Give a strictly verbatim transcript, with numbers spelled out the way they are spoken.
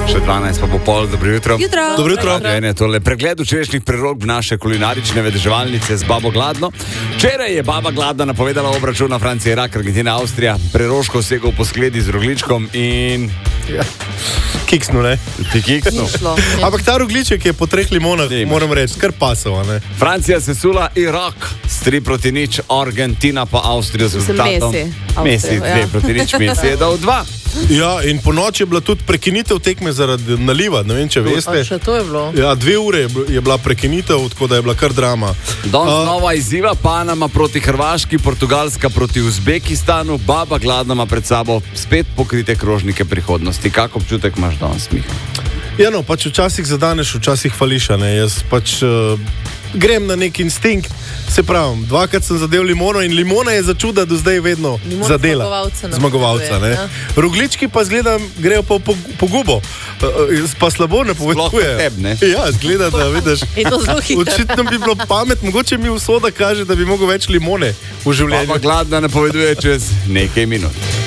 Še dvanajst pa bo pol, dobro jutro. Jutro. Dobro jutro. Je tole pregled včerajšnjih prerok v naše kulinarične vedeževalnice z Babo Gladno. Včeraj je Baba Gladna napovedala obračun na Francija, Irak, Argentina, Avstrija. Preroško segel po skledi z rogličkom in... Ja. Kiksnu, ne? Ti kiksnu. Ampak ta rogliček je po treh limonah, Nima. moram reči, kar pasova, ne? Francija se sula Irak s tri proti nič, Argentina pa Avstrijo z rezultatom. Messi. Messi, Avstrijo, dve ja. proti nič, Messi je dal dva. Ja, in po noči je bila tudi prekinitev tekme zaradi naliva, ne vem, če veste. Še to je bilo. Ja, dve ure je bil- je bila prekinitev, tako da je bila kar drama. Danes A- nova izziva, Panama proti Hrvaški, Portugalska proti Uzbekistanu, Baba Gladna ima pred sabo spet pokrite krožnike prihodnosti. Kak občutek imaš danes, Miha? Ja, no, pač včasih zadaneš, včasih fališ, a ne. Jaz pač uh, grem na nek instinkt, se pravim, dvakrat sem zadev limono in limona je začuda do zdaj vedno Limona zadela. zmagovalca Zmagovalca, ne. napoveduje, Roglički pa zgledam, grejo pa v pog- pogubo, uh, pa slabo ne Sploh poveduje. po tebi, ne? Ja, zgleda, da vidiš. In to zelo hitro. Očitno bi bilo pamet, mogoče mi usoda kaže, da bi mogel več limone v življenju. Baba Gladna napoveduje čez nekaj minut.